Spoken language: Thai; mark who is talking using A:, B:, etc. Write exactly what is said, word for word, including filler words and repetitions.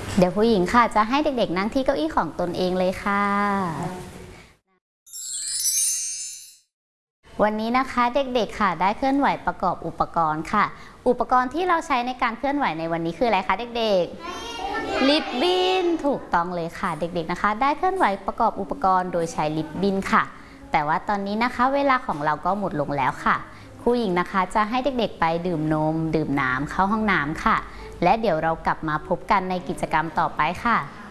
A: เดี๋ยวผู้หญิงค่ะจะให้เด็กๆนั่งที่เก้าอี้ของตนเองเลยค่ะวันนี้นะคะเด็กๆค่ะได้เคลื่อนไหวประกอบอุปกรณ์ค่ะอุปกรณ์ที่เราใช้ในการเคลื่อนไหวในวันนี้คืออะไรคะเด็กๆลิบบิ้นถูกต้องเลยค่ะเด็กๆนะคะได้เคลื่อนไหวประกอบอุปกรณ์โดยใช้ลิบบิ้นค่ะแต่ว่าตอนนี้นะคะเวลาของเราก็หมดลงแล้วค่ะครูหญิงนะคะจะให้เด็กๆไปดื่มนมดื่มน้ำเข้าห้องน้ำค่ะและเดี๋ยวเรากลับมาพบกันในกิจกรรมต่อไปค่ะ